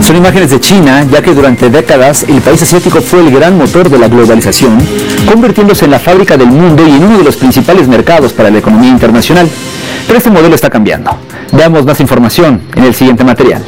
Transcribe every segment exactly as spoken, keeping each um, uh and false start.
Son imágenes de China, ya que durante décadas el país asiático fue el gran motor de la globalización, convirtiéndose en la fábrica del mundo y en uno de los principales mercados para la economía internacional. Pero este modelo está cambiando. Veamos más información en el siguiente material.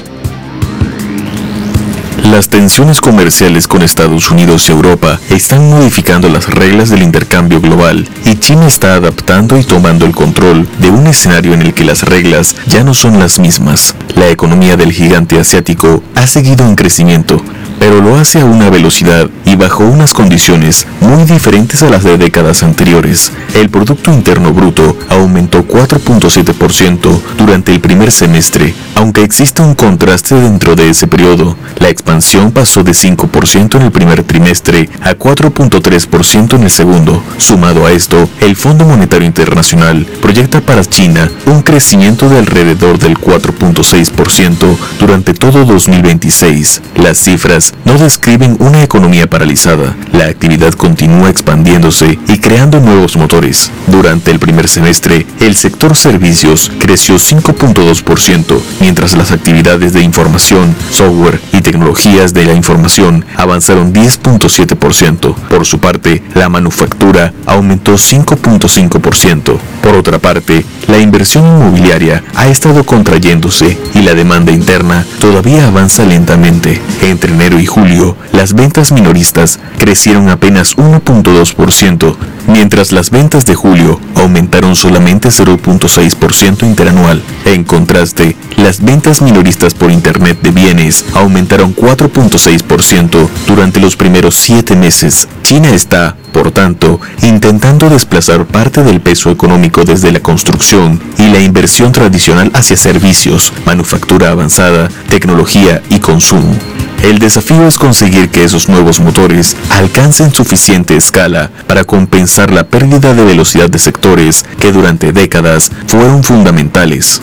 Las tensiones comerciales con Estados Unidos y Europa están modificando las reglas del intercambio global y China está adaptando y tomando el control de un escenario en el que las reglas ya no son las mismas. La economía del gigante asiático ha seguido en crecimiento, pero lo hace a una velocidad y bajo unas condiciones muy diferentes a las de décadas anteriores. El Producto Interno Bruto aumentó cuatro punto siete por ciento durante el primer semestre, aunque existe un contraste dentro de ese periodo. La expansión pasó de cinco por ciento en el primer trimestre a cuatro punto tres por ciento en el segundo. Sumado a esto, el Fondo Monetario Internacional proyecta para China un crecimiento de alrededor del cuatro punto seis por ciento durante todo dos mil veintiséis. Las cifras no describen una economía paralizada. La actividad continúa expandiéndose y creando nuevos motores. Durante el primer semestre, el sector servicios creció cinco punto dos por ciento, mientras las actividades de información, software y tecnologías de la información avanzaron diez punto siete por ciento. Por su parte, la manufactura aumentó cinco punto cinco por ciento. Por otra parte, la inversión inmobiliaria ha estado contrayéndose y la demanda interna todavía avanza lentamente. Entre enero y julio, las ventas minoristas crecieron apenas uno punto dos por ciento, mientras las ventas de julio aumentaron solamente cero punto seis por ciento interanual. En contraste, las ventas minoristas por Internet de bienes aumentaron cuatro punto seis por ciento durante los primeros siete meses. China está, por tanto, intentando desplazar parte del peso económico desde la construcción y la inversión tradicional hacia servicios, manufactura avanzada, tecnología y consumo. El desafío es conseguir que esos nuevos motores alcancen suficiente escala para compensar la pérdida de velocidad de sectores que durante décadas fueron fundamentales.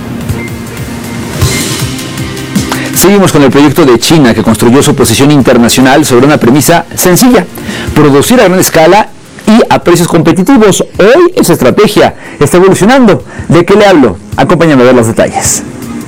Seguimos con el proyecto de China, que construyó su posición internacional sobre una premisa sencilla: producir a gran escala y a precios competitivos. Hoy esa estrategia está evolucionando. ¿De qué le hablo? Acompáñame a ver los detalles.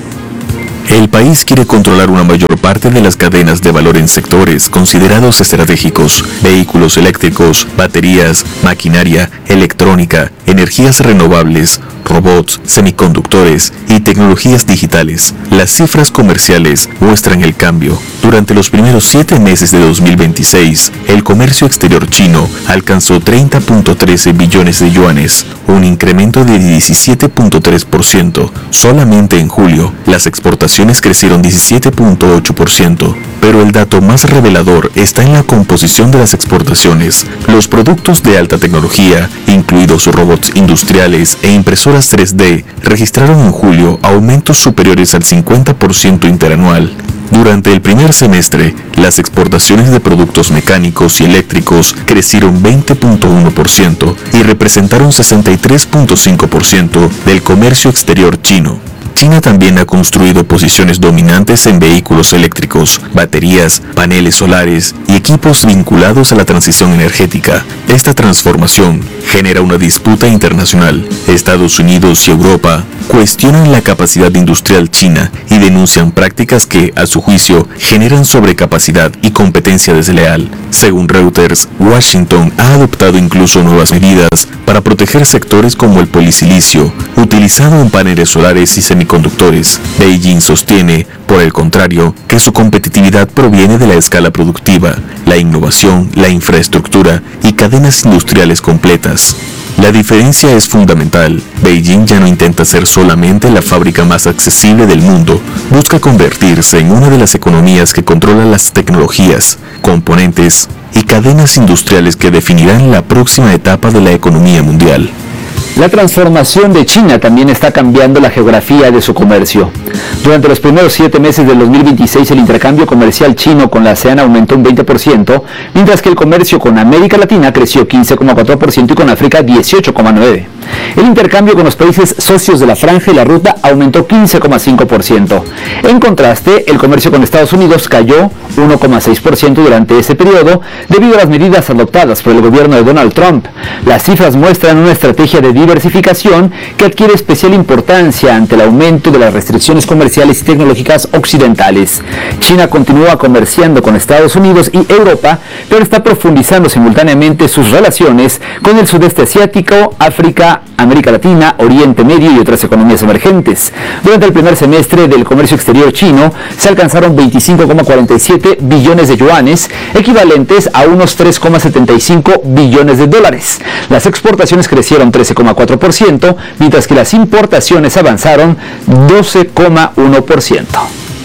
El país quiere controlar una mayor parte de las cadenas de valor en sectores considerados estratégicos: vehículos eléctricos, baterías, maquinaria, electrónica, energías renovables, robots, semiconductores y tecnologías digitales. Las cifras comerciales muestran el cambio. Durante los primeros siete meses de dos mil veintiséis, el comercio exterior chino alcanzó treinta punto trece billones de yuanes, un incremento de diecisiete punto tres por ciento. Solamente en julio, las exportaciones crecieron diecisiete punto ocho por ciento. Pero el dato más revelador está en la composición de las exportaciones. Los productos de alta tecnología, incluidos robots industriales e impresoras tres D, registraron en julio aumentos superiores al cincuenta por ciento interanual. Durante el primer semestre, las exportaciones de productos mecánicos y eléctricos crecieron veinte punto uno por ciento y representaron sesenta y tres punto cinco por ciento del comercio exterior chino. China también ha construido posiciones dominantes en vehículos eléctricos, baterías, paneles solares y equipos vinculados a la transición energética. Esta transformación genera una disputa internacional. Estados Unidos y Europa cuestionan la capacidad industrial china y denuncian prácticas que, a su juicio, generan sobrecapacidad y competencia desleal. Según Reuters, Washington ha adoptado incluso nuevas medidas para proteger sectores como el polisilicio, utilizado en paneles solares y semiconductores. Beijing sostiene, por el contrario, que su competitividad proviene de la escala productiva, la innovación, la infraestructura y cadenas industriales completas. La diferencia es fundamental. Beijing ya no intenta ser solamente la fábrica más accesible del mundo, busca convertirse en una de las economías que controla las tecnologías, componentes y cadenas industriales que definirán la próxima etapa de la economía mundial. La transformación de China también está cambiando la geografía de su comercio. Durante los primeros siete meses del dos mil veintiséis, el intercambio comercial chino con la ASEAN aumentó un veinte por ciento, mientras que el comercio con América Latina creció quince coma cuatro por ciento y con África dieciocho coma nueve por ciento. El intercambio con los países socios de la Franja y la Ruta aumentó quince coma cinco por ciento. En contraste, el comercio con Estados Unidos cayó uno coma seis por ciento durante ese periodo debido a las medidas adoptadas por el gobierno de Donald Trump. Las cifras muestran una estrategia de diversificación que adquiere especial importancia ante el aumento de las restricciones comerciales comerciales y tecnológicas occidentales. China continúa comerciando con Estados Unidos y Europa, pero está profundizando simultáneamente sus relaciones con el sudeste asiático, África, América Latina, Oriente Medio y otras economías emergentes. Durante el primer semestre del comercio exterior chino se alcanzaron veinticinco coma cuarenta y siete billones de yuanes, equivalentes a unos tres coma setenta y cinco billones de dólares. Las exportaciones crecieron trece coma cuatro por ciento, mientras que las importaciones avanzaron doce coma uno por ciento.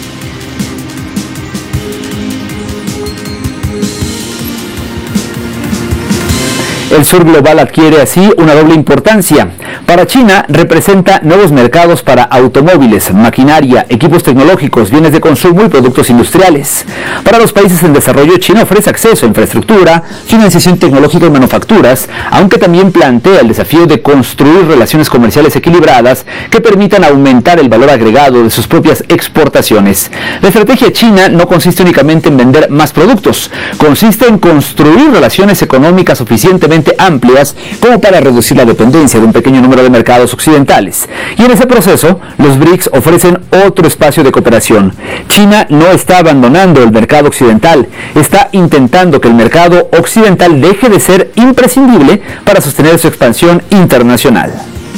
El sur global adquiere así una doble importancia. Para China representa nuevos mercados para automóviles, maquinaria, equipos tecnológicos, bienes de consumo y productos industriales. Para los países en desarrollo, China ofrece acceso a infraestructura, financiación tecnológica y manufacturas, aunque también plantea el desafío de construir relaciones comerciales equilibradas que permitan aumentar el valor agregado de sus propias exportaciones. La estrategia china no consiste únicamente en vender más productos, consiste en construir relaciones económicas suficientemente amplias como para reducir la dependencia de un pequeño número de mercados occidentales. Y en ese proceso, los B R I C S ofrecen otro espacio de cooperación. China no está abandonando el mercado occidental, está intentando que el mercado occidental deje de ser imprescindible para sostener su expansión internacional.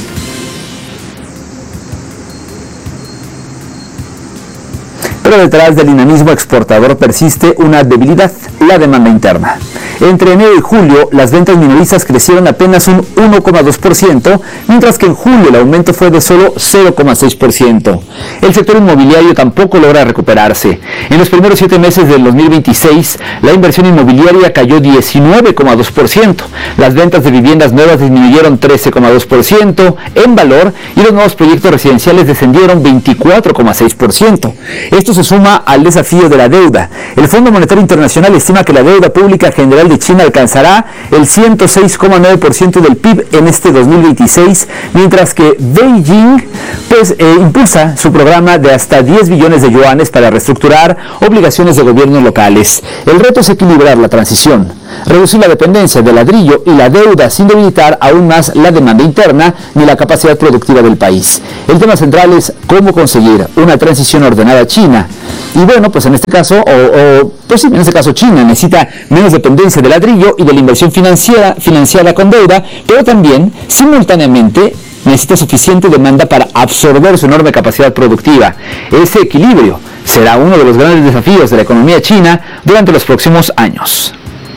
Pero detrás del dinamismo exportador persiste una debilidad, la demanda interna. Entre enero y julio, las ventas minoristas crecieron apenas un uno coma dos por ciento, mientras que en julio el aumento fue de solo cero coma seis por ciento. El sector inmobiliario tampoco logra recuperarse. En los primeros siete meses del dos mil veintiséis, la inversión inmobiliaria cayó diecinueve coma dos por ciento. Las ventas de viviendas nuevas disminuyeron trece coma dos por ciento en valor y los nuevos proyectos residenciales descendieron veinticuatro coma seis por ciento. Esto se suma al desafío de la deuda. El Fondo Monetario Internacional estima que la deuda pública general de China alcanzará el ciento seis coma nueve por ciento del P I B en este dos mil veintiséis, mientras que Beijing pues, eh, impulsa su programa de hasta diez billones de yuanes para reestructurar obligaciones de gobiernos locales. El reto es equilibrar la transición, reducir la dependencia del ladrillo y la deuda sin debilitar aún más la demanda interna ni la capacidad productiva del país. El tema central es cómo conseguir una transición ordenada a China. Y bueno, pues en este caso, o, o, pues sí, en este caso China necesita menos dependencia del ladrillo y de la inversión financiera, financiada con deuda, pero también, simultáneamente, necesita suficiente demanda para absorber su enorme capacidad productiva. Ese equilibrio será uno de los grandes desafíos de la economía china durante los próximos años.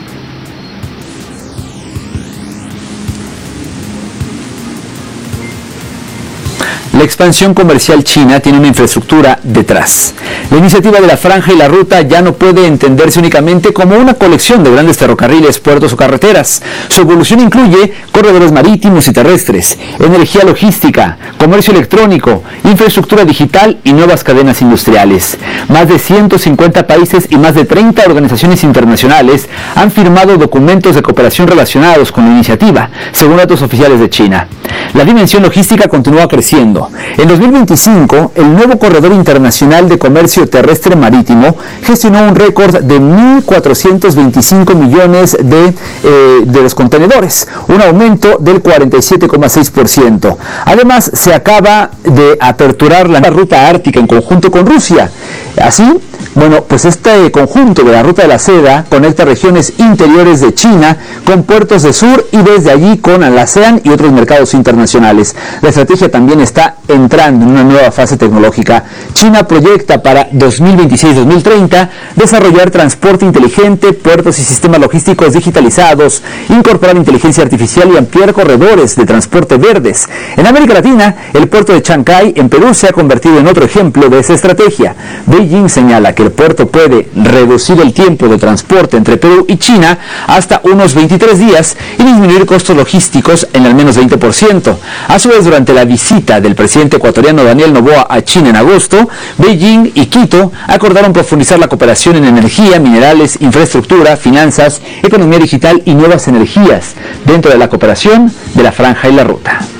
La expansión comercial china tiene una infraestructura detrás. La iniciativa de la Franja y la Ruta ya no puede entenderse únicamente como una colección de grandes ferrocarriles, puertos o carreteras. Su evolución incluye corredores marítimos y terrestres, energía logística, comercio electrónico, infraestructura digital y nuevas cadenas industriales. Más de ciento cincuenta países y más de treinta organizaciones internacionales han firmado documentos de cooperación relacionados con la iniciativa, según datos oficiales de China. La dimensión logística continúa creciendo. En dos mil veinticinco, el nuevo Corredor Internacional de Comercio Terrestre Marítimo gestionó un récord de mil cuatrocientos veinticinco millones de, eh, de los contenedores, un aumento del cuarenta y siete coma seis por ciento. Además, se acaba de aperturar la ruta ártica en conjunto con Rusia. Así, bueno, pues este conjunto de la Ruta de la Seda conecta regiones interiores de China con puertos de sur y desde allí con la ASEAN y otros mercados internacionales. La estrategia también está entrando en una nueva fase tecnológica. China proyecta para dos mil veintiséis a dos mil treinta desarrollar transporte inteligente, puertos y sistemas logísticos digitalizados, incorporar inteligencia artificial y ampliar corredores de transporte verdes. En América Latina, el puerto de Chancay en Perú se ha convertido en otro ejemplo de esa estrategia. Beijing señala que el puerto puede reducir el tiempo de transporte entre Perú y China hasta unos veintitrés días y disminuir costos logísticos en al menos veinte por ciento. A su vez, durante la visita del presidente ecuatoriano Daniel Noboa a China en agosto, Beijing y Quito acordaron profundizar la cooperación en energía, minerales, infraestructura, finanzas, economía digital y nuevas energías dentro de la cooperación de la Franja y la Ruta.